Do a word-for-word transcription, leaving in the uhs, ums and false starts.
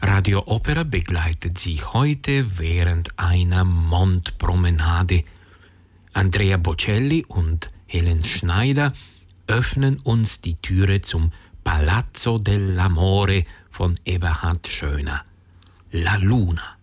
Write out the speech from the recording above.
Radio Opera begleitet Sie heute während einer Mondpromenade. Andrea Bocelli und Helen Schneider öffnen uns die Türe zum Palazzo dell'Amore von Eberhard Schöner. La Luna.